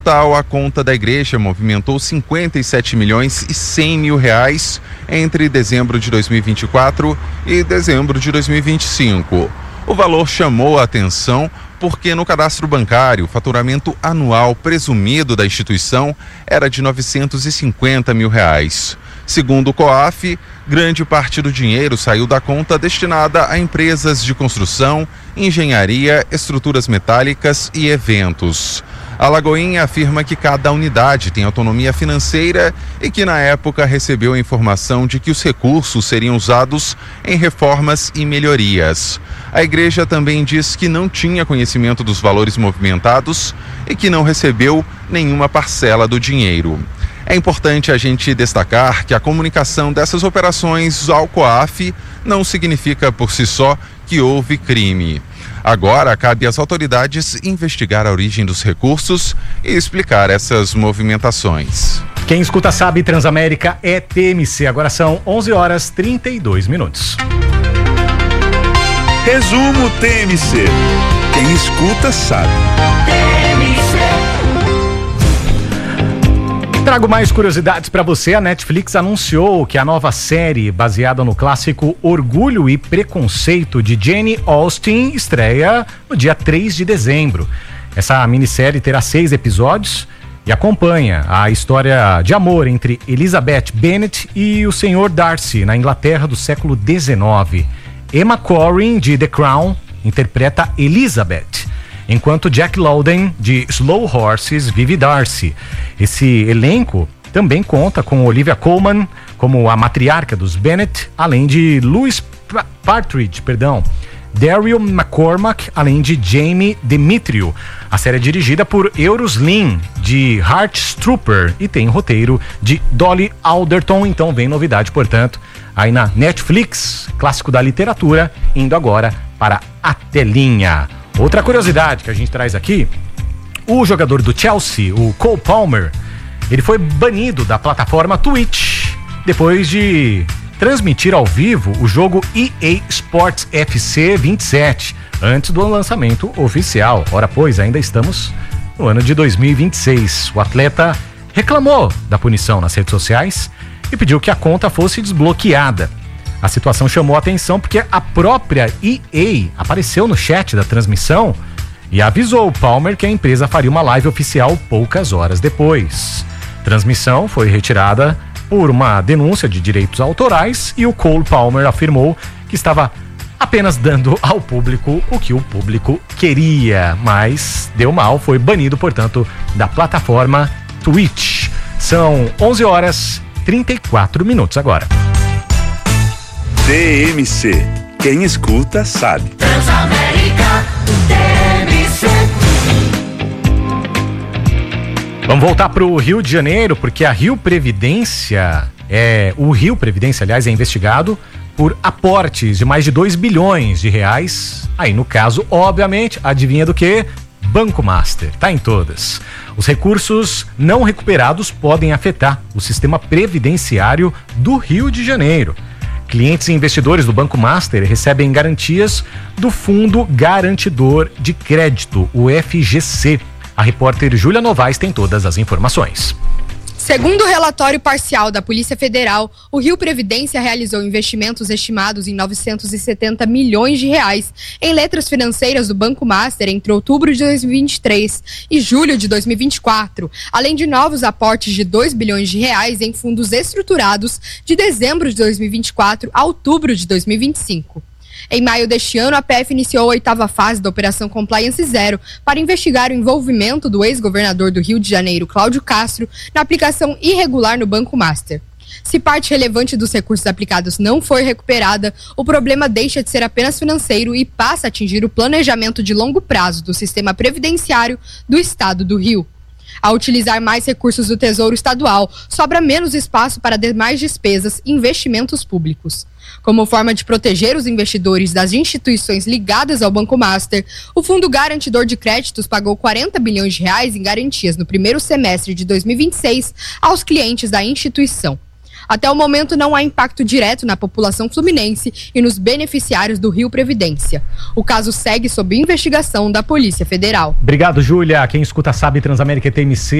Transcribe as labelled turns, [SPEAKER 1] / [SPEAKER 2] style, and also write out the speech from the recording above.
[SPEAKER 1] Tal, a conta da igreja movimentou 57 milhões e 100 mil reais entre dezembro de 2024 e dezembro de 2025. O valor chamou a atenção porque no cadastro bancário o faturamento anual presumido da instituição era de 950 mil reais. Segundo o COAF, grande parte do dinheiro saiu da conta destinada a empresas de construção, engenharia, estruturas metálicas e eventos. A Lagoinha afirma que cada unidade tem autonomia financeira e que na época recebeu a informação de que os recursos seriam usados em reformas e melhorias. A igreja também diz que não tinha conhecimento dos valores movimentados e que não recebeu nenhuma parcela do dinheiro. É importante a gente destacar que a comunicação dessas operações ao COAF não significa por si só que houve crime. Agora, cabe às autoridades investigar a origem dos recursos e explicar essas movimentações.
[SPEAKER 2] Quem escuta sabe, Transamérica é TMC. Agora são 11h32.
[SPEAKER 3] Resumo TMC. Quem escuta sabe.
[SPEAKER 2] Trago mais curiosidades para você. A Netflix anunciou que a nova série, baseada no clássico Orgulho e Preconceito de Jane Austen, estreia no dia 3 de dezembro. Essa minissérie terá 6 episódios e acompanha a história de amor entre Elizabeth Bennet e o Sr. Darcy, na Inglaterra do século XIX. Emma Corrin, de The Crown, interpreta Elizabeth, enquanto Jack Lowden, de Slow Horses, vive Darcy. Esse elenco também conta com Olivia Colman como a matriarca dos Bennet, além de Louis Partridge, Daryl McCormack, além de Jamie Demetriou. A série é dirigida por Euros Lyn, de Heartstopper, e tem roteiro de Dolly Alderton. Então vem novidade, portanto, aí na Netflix, clássico da literatura, indo agora para a telinha. Outra curiosidade que a gente traz aqui: o jogador do Chelsea, o Cole Palmer, ele foi banido da plataforma Twitch depois de transmitir ao vivo o jogo EA Sports FC 27, antes do lançamento oficial. Ora, pois, ainda estamos no ano de 2026. O atleta reclamou da punição nas redes sociais e pediu que a conta fosse desbloqueada. A situação chamou a atenção porque a própria EA apareceu no chat da transmissão e avisou o Palmer que a empresa faria uma live oficial poucas horas depois. A transmissão foi retirada por uma denúncia de direitos autorais e o Cole Palmer afirmou que estava apenas dando ao público o que o público queria, mas deu mal, foi banido, portanto, da plataforma Twitch. São 11h34 agora.
[SPEAKER 3] TMC. Quem escuta sabe.
[SPEAKER 4] Transamérica TMC.
[SPEAKER 2] Vamos voltar para o Rio de Janeiro, porque a Rio Previdência, aliás, é investigado por aportes de mais de 2 bilhões de reais. Aí, no caso, obviamente, adivinha do que? Banco Master, tá em todas. Os recursos não recuperados podem afetar o sistema previdenciário do Rio de Janeiro. Clientes e investidores do Banco Master recebem garantias do Fundo Garantidor de Crédito, o FGC. A repórter Júlia Novaes tem todas as informações.
[SPEAKER 5] Segundo o relatório parcial da Polícia Federal, o Rio Previdência realizou investimentos estimados em 970 milhões de reais em letras financeiras do Banco Master entre outubro de 2023 e julho de 2024, além de novos aportes de 2 bilhões de reais em fundos estruturados de dezembro de 2024 a outubro de 2025. Em maio deste ano, a PF iniciou a 8ª fase da Operação Compliance Zero para investigar o envolvimento do ex-governador do Rio de Janeiro, Cláudio Castro, na aplicação irregular no Banco Master. Se parte relevante dos recursos aplicados não for recuperada, o problema deixa de ser apenas financeiro e passa a atingir o planejamento de longo prazo do sistema previdenciário do Estado do Rio. Ao utilizar mais recursos do Tesouro Estadual, sobra menos espaço para demais despesas e investimentos públicos. Como forma de proteger os investidores das instituições ligadas ao Banco Master, o Fundo Garantidor de Créditos pagou 40 bilhões de reais em garantias no primeiro semestre de 2026 aos clientes da instituição. Até o momento não há impacto direto na população fluminense e nos beneficiários do Rio Previdência. O caso segue sob investigação da Polícia Federal.
[SPEAKER 2] Obrigado, Júlia. Quem escuta sabe, Transamérica e TMC